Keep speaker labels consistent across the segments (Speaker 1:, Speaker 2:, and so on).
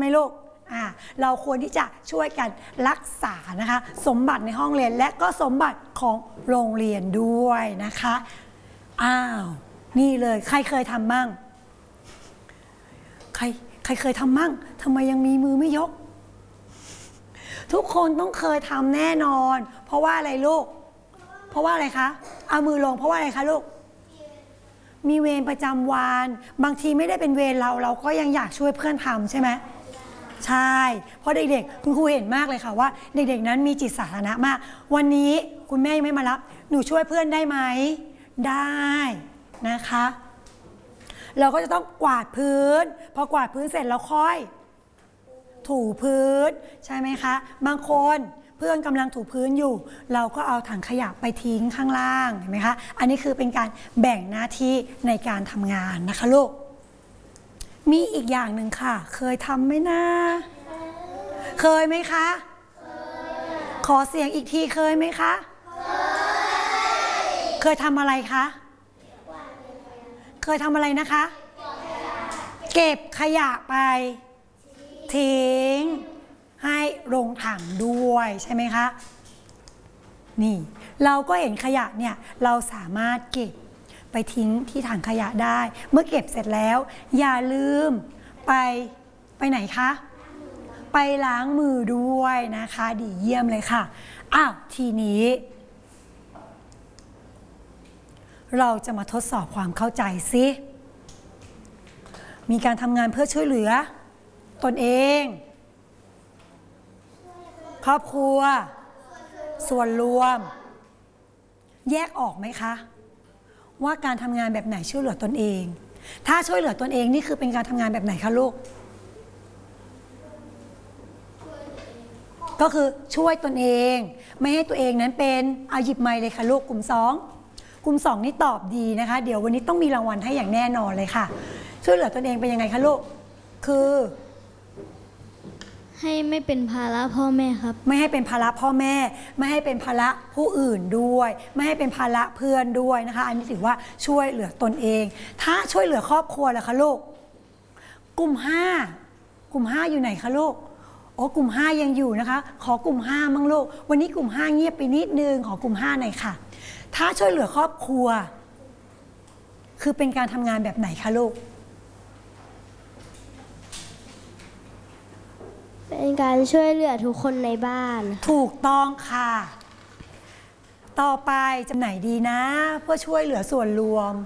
Speaker 1: ไหมลูกเราควรที่จะช่วยกันรักษานะคะสมบัติในห้องเรียนและก็สมบัติของโรงเรียนด้วยนะคะนี่เลยใครเคยทำมั่งใครเคยทำมั่งทำไมยังมีมือไม่ยกทุกคนต้องเคยทำแน่นอนเพราะว่าอะไรลูกเพราะว่าอะไรคะเอามือลงเพราะว่าอะไรคะลูกมีเวรประจำวันบางทีไม่ได้เป็นเวรเราก็ยังอยากช่วยเพื่อนทำใช่ไหมใช่เพราะเด็กๆคุณครูเห็นมากเลยค่ะว่าเด็กๆนั้นมีจิตสาธารณะมากวันนี้คุณแม่ยังไม่มารับหนูช่วยเพื่อนได้ไหมได้นะคะเราก็จะต้องกวาดพื้นพอกวาดพื้นเสร็จแล้วค่อยถูพื้นใช่ไหมคะบางคนเพื่อนกำลังถูพื้นอยู่เราก็เอาถังขยะไปทิ้งข้างล่างเห็นไหมคะอันนี้คือเป็นการแบ่งหน้าที่ในการทำงานนะคะลูกมีอีกอย่างหนึ่งค่ะเคยทำไหมนะเคยไหมคะขอเสียงอีกทีเคยไหมคะเคยทำอะไรคะเคยทำอะไรนะคะเก็บขยะไปทิ้งให้ลงถังด้วยใช่ไหมคะนี่เราก็เห็นขยะเนี่ยเราสามารถเก็บไปทิ้งที่ถังขยะได้เมื่อเก็บเสร็จแล้วอย่าลืมไปไหนคะไปล้างมือด้วยนะคะดีเยี่ยมเลยค่ะทีนี้เราจะมาทดสอบความเข้าใจซิมีการทำงานเพื่อช่วยเหลือตนเองครอบครัวส่วนรวมแยกออกไหมคะว่าการทำงานแบบไหนช่วยเหลือตนเองถ้าช่วยเหลือตนเองนี่คือเป็นการทำงานแบบไหนคะลูกก็คือช่วยตนเองไม่ให้ตัวเองนั้นเป็นเอาหยิบไมค์เลยค่ะลูกกลุ่ม2นี่ตอบดีนะคะเดี๋ยววันนี้ต้องมีรางวัลให้อย่างแน่นอนเลยค่ะช่วยเหลือตนเองเป็นยังไงคะลูกคือ
Speaker 2: ให้ไม่เป็นภาระพ่อแม่ครับ
Speaker 1: ไม่ให้เป็นภาระพ่อแม่ไม่ให้เป็นภาระผู้อื่นด้วยไม่ให้เป็นภาระเพื่อนด้วยนะคะอันนี้ถือว่าช่วยเหลือตนเองถ้าช่วยเหลือครอบครัวล่ะคะลูกกลุ่ม5อยู่ไหนคะลูกกลุ่ม5ยังอยู่นะคะขอกลุ่ม5มั่งลูกวันนี้กลุ่ม5เงียบไปนิดนึงขอกลุ่ม5หน่อยค่ะถ้าช่วยเหลือครอบครัวคือเป็นการทำงานแบบไหนคะลูก
Speaker 2: เป็นการช่วยเหลือทุกคนในบ้าน
Speaker 1: ถูกต้องค่ะต่อไปจำไหนดีนะเพื่อช่วยเหลือส่วนรวม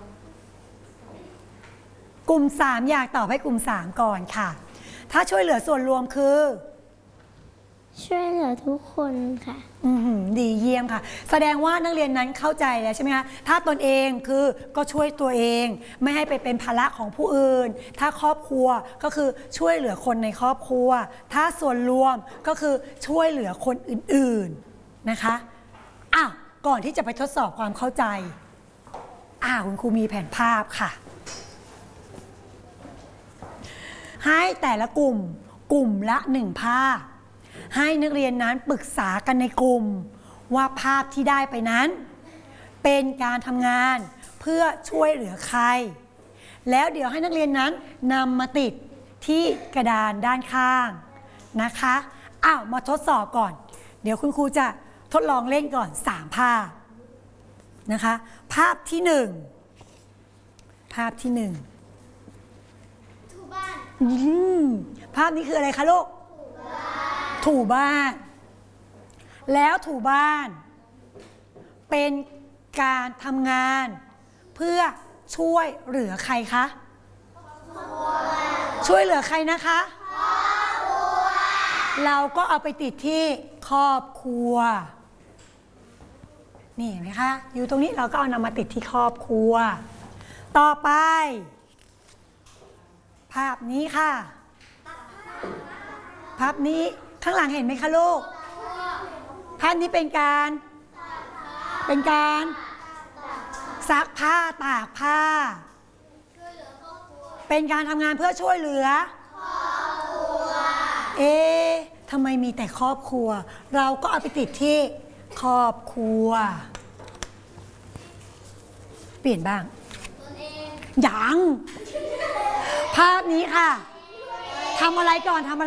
Speaker 1: กลุ่ม3อยากตอบให้กลุ่ม3ก่อนค่ะถ้าช่วยเหลือส่วนรวมคือ
Speaker 2: ช่วยเหลือทุกคนค่ะ
Speaker 1: ดีเยี่ยมค่ะแสดงว่านักเรียนนั้นเข้าใจแล้วใช่ไหมคะถ้าตนเองคือก็ช่วยตัวเองไม่ให้ไปเป็นภาระของผู้อื่นถ้าครอบครัวก็คือช่วยเหลือคนในครอบครัวถ้าส่วนรวมก็คือช่วยเหลือคนอื่นๆนะคะก่อนที่จะไปทดสอบความเข้าใจคุณครูมีแผนภาพค่ะให้แต่ละกลุ่มละ1ภาพให้นักเรียนนั้นปรึกษากันในกลุ่มว่าภาพที่ได้ไปนั้นเป็นการทำงานเพื่อช่วยเหลือใครแล้วเดี๋ยวให้นักเรียนนั้นนำมาติดที่กระดานด้านข้างนะคะมาทดสอบก่อนเดี๋ยวคุณครูจะทดลองเล่นก่อน3ภาพนะคะภาพที่1
Speaker 2: ถูบ้าน
Speaker 1: ภาพนี้คืออะไรคะลูกถูบ้านแล้วถูบ้านเป็นการทำงานเพื่อช่วยเหลือใครคะช่วยเหลือใครนะคะเราก็เอาไปติดที่ครอบครัวนี่เห็นไหมคะอยู่ตรงนี้เราก็เอานำมาติดที่ครอบครัวต่อไปภาพนี้ค่ะภาพนี้ข้างหลังเห็นไหมคะลูกภาพนี้เป็นการซักผ้าตากผ้าเป็นการทำงานเพื่อช่วยเหลือครอบครัวทำไมมีแต่ครอบครัวเราก็เอาไปติดที่ครอบครัวเปลี่ยนบ้างยังภาพนี้ค่ะทำอะไรก่อน